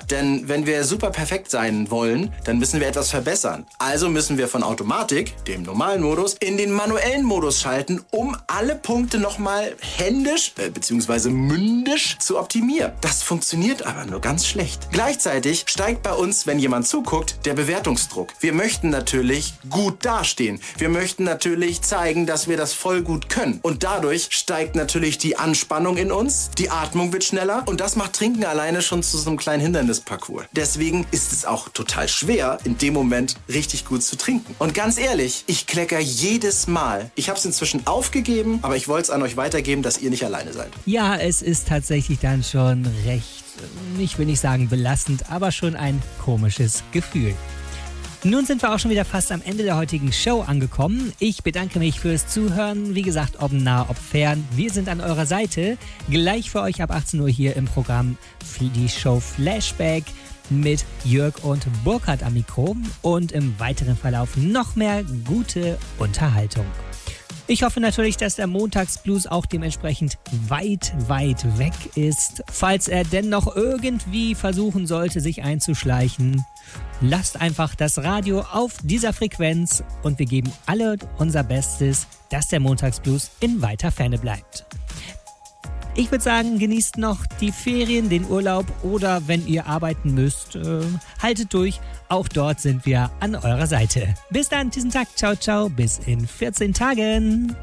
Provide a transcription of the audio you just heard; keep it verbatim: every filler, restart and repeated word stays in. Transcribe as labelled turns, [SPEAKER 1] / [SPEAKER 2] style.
[SPEAKER 1] Denn wenn wir super perfekt sein wollen, dann müssen wir etwas verbessern. Also müssen wir von Automatik, dem normalen Modus, in den manuellen Modus schalten, um alle Punkte nochmal händisch äh, bzw. mündisch zu optimieren. Das funktioniert aber nur ganz schlecht. Gleichzeitig steigt bei uns, wenn jemand zuguckt, der Bewertungsdruck. Wir möchten natürlich gut dastehen. Wir möchten natürlich zeigen, dass wir das voll gut können. Und dadurch steigt natürlich die Anspannung in uns, die Atmung wird schneller und das macht Trinken alleine schon zu so einem kleinen Hindernisparcours. Deswegen ist es auch total schwer, in dem Moment richtig gut zu trinken. Und ganz ehrlich, ich klecker jedes Mal. Ich habe es inzwischen aufgegeben, aber ich wollte es an euch weitergeben, dass ihr nicht alleine seid.
[SPEAKER 2] Ja, es ist tatsächlich dann schon recht, ich will nicht sagen belastend, aber schon ein komisches Gefühl. Nun sind wir auch schon wieder fast am Ende der heutigen Show angekommen. Ich bedanke mich fürs Zuhören. Wie gesagt, ob nah, ob fern. Wir sind an eurer Seite. Gleich für euch ab achtzehn Uhr hier im Programm für die Show Flashback mit Jörg und Burkhard am Mikro und im weiteren Verlauf noch mehr gute Unterhaltung. Ich hoffe natürlich, dass der Montagsblues auch dementsprechend weit, weit weg ist. Falls er dennoch irgendwie versuchen sollte, sich einzuschleichen, lasst einfach das Radio auf dieser Frequenz und wir geben alle unser Bestes, dass der Montagsblues in weiter Ferne bleibt. Ich würde sagen, genießt noch die Ferien, den Urlaub oder wenn ihr arbeiten müsst, äh, haltet durch. Auch dort sind wir an eurer Seite. Bis dann, diesen Tag. Ciao, ciao. Bis in vierzehn Tagen.